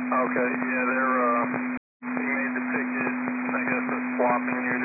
Okay, yeah, he made the ticket, I guess, for swapping your